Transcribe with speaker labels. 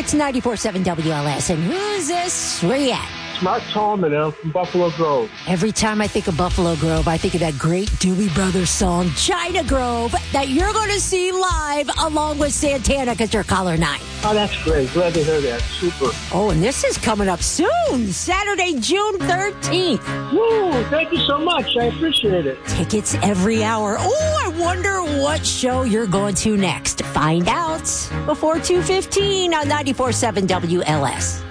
Speaker 1: It's 94.7 WLS. And who's this? Where you at?
Speaker 2: It's Mark Tallman. I'm from Buffalo Grove.
Speaker 1: Every time I think of Buffalo Grove, I think of that great Doobie Brothers song, China Grove, that you're going to see live along with Santana because you're caller 9.
Speaker 2: Oh, that's great. Glad to hear that. Super.
Speaker 1: Oh, and this is coming up soon, Saturday, June 13th.
Speaker 2: Woo! Thank you so much. I appreciate it.
Speaker 1: Tickets every hour. Oh, I wonder what show you're going to next. Find out before 2:15 on 94.7 WLS.